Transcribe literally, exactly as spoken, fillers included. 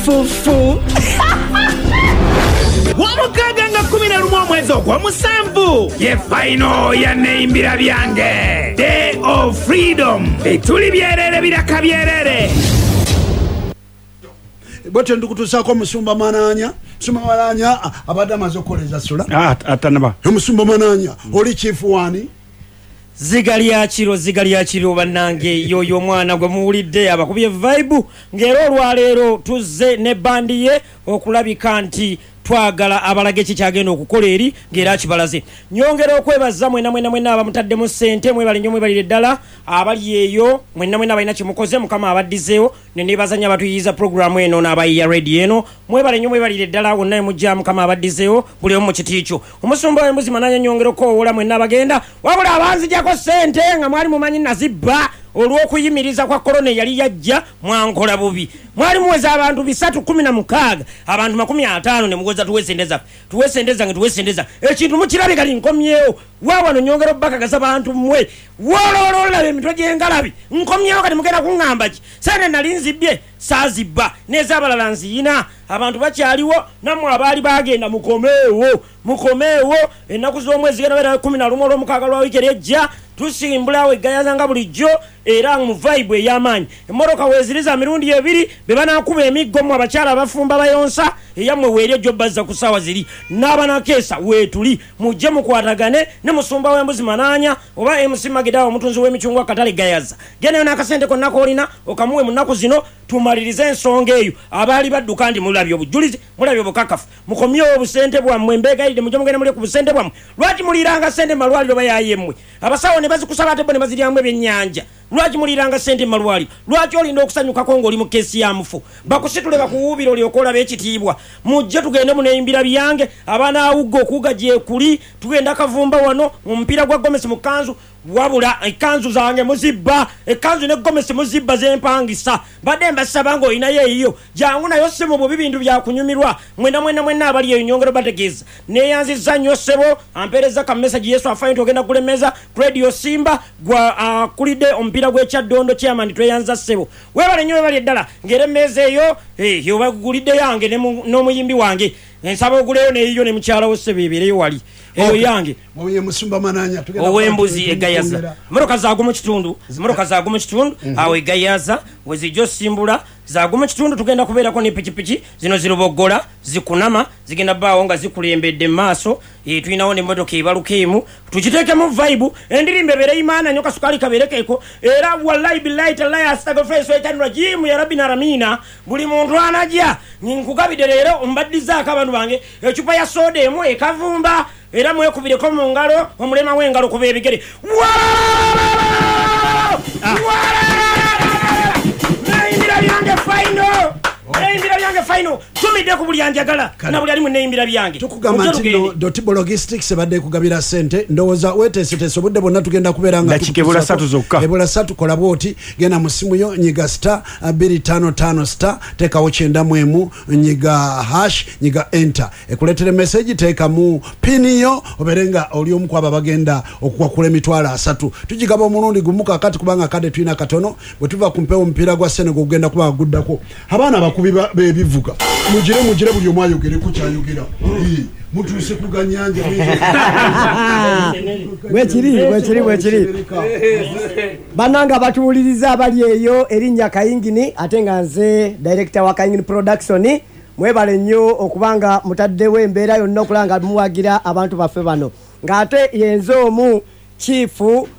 Fufu. Wamukaga nga kumi na lumu omwezi ogwa musanvu ye final ya neimbira byange Day of Freedom etuli byerere biraka byerere bote ndukutusako musumba mananya musumba mananya abadde amaze okukoleza sula ah atanaba musumba mananya oli chief wani zigali ya kiro zigali ya kiro banange yoyo mwana gwe muwulidde abakubye vibe ngero olwaleero tuzze ne bandi ye okulabika nti twagala abalage kikyagenda okukola eri ngera kibalaze nyongera okwebaza mwena mwena mwena abamutadde mu sente mwebale nnyo mwebalire ddala abali eyo mwena mwena balina kimukoze mukama abaddizeewo ne nebazanya batuyiza programu eno n'abayiya radio eno mwebale nnyo mwebalire ddala wonna mujja mukama abaddizeewo buli omu mu kiti kyo omusumba w'embuzi mananya nyongera okwowola mwena abagenda wabula abanzijako sente nga mwali mumanyi nazibba olw'okuyimiriza kwa korona yali yajja mwankola bubi mwali muweza abantu bisatu kumi na mukaaga abantu makumi ataano ne mugoza tuwesendeza tuwesendeza nga tuwesendeza ekintu mukirabe kali nkomyewo wawano nyongero bakagaza abantu mwe wololola emitwe gy'engalabi nkomyewo kati mugenda kuŋŋamba ki sene nali nzibbye saazibba n'ez'abalala nziyina abantu bakyaliwo nammwe abaali bagenda mukomeewo mukomeewo ennaku z'omwezi genda beera kumi na lumu olw'omukaaga lwa wiiki ejja tusimbulawo egayaza nga bulijjo era mu vibe ey'amaanyi emmotoka weeziriza mirundi ebiri be banaakuba emiggo mu abakyala abafumba bayonsa eyammwe weeri ejjo bazza ku ssaawa ziri n'abanakeesa weetuli mujje mukwatagane ne musumba w'embuzi mananya oba M C Magidaawo omutunzi w'emicungwa katale gayaza geneyo n'akasente konna koolina okamuwe mu nnaku zino tumalirize ensonga eyo abaali badduka ndi mulabye obujulizi mulabye obukakafu mukomyewo obusente bwammwe mbeegayidde mujje mugende muli ku busente bwammwe lwaki muliranga sente malwaliro bayayemmwe abasawo ne bazikusaba ate bo ne baziryamu ebyennyanja lwaki muliranga sente malwaliro lwaki olinda okusanyukako ng'oli mu keesi ya mufu bakusitule bakuwuubira olyoka olaba ekitiibwa mujje tugende muneyimbira byange abaana awugga okuwuga gyekuli tugenda kavumba wano mu mupiira gwa gomesi mu kanzu wabula ekanzu zange muzibba ekanzu ne gomesi muzibba zempangisa badde mbasaba nga olinayo eyiyo jangu nayo ssebo bwe bibintu byakunyumirwa mwena mwena mwena abali eyo nyongero bategeeza neyanziza nnyo ssebo ampeereza ka message yesu afayo tugenda kulemeza radio simba gwa akulidde omupiira gw'ekyaddondo chairman tweyanza ssebo webale nnyo webali eddala ng'era emmeeza eyo yo bagulidde yange n'omuyimbi wange ensaba oguleyo neyiyo ne mukyalawo ssebo ebeereyo wali eyo yange oye musumba mananya tugenda owembuzi egayaza motoka zagu mu kitundu motoka zagu mu kitundu awo egayaza wezijjo simbula zagu mu kitundu tugenda kubeerako ne pikipiki zino zirubogola zikunama zigenda baawo nga zikulembedde maaso e tulinawo ne motoka ebalukeemu tukiteekemu vibe endirimbe ebeere imaana nnyo kasukali kabeerekeeko era wallahi billahi tallahi astagfirullah etanira jimu ya rabbi naramina buli muntu anajja nkugabidde leero ombaddizaako abantu bange ecupa ya soda emu ekavumba era mwekubireko mu ngalo omulema w'engalo kuba ebigere neimbira byange final neimbira byange final tumidde ku buli anjagala na buli ali mu neimbira byange tukugamba nti no Dotibo Logistics badde kugabira sente ndowooza weeteeseteese obudde bonna tugenda kubeera nga ebola satu zokka ebola satu kola bwoti genda mu simu yo nyiga star bbiri ttaano ttaano star teekawo kyenda mu emu nyiga hash nyiga enter ekuleetere message teeka mu pini yo obeere nga oli omu ku abo bagenda okukwakula emitwalo asatu tugigaba omulundi gumu kakati kubanga kadde tulina katono bwe tuva ku mpewo omupiira gwa Senegal gugenda kuba aguddako abaana abakubi bebivuga mugire mugire buli omu ayogere ku kyayogera mutuuse ku ganyanja wekiri wekiri wekiri bananga batuwuliriza abali eyo erinnya Kayingini ate nga nze director wa Kayingini production mwebale nnyo okubanga mutaddewo embeera yonna okulanga muwagira abantu baffe bano ng'ate yenze omu chief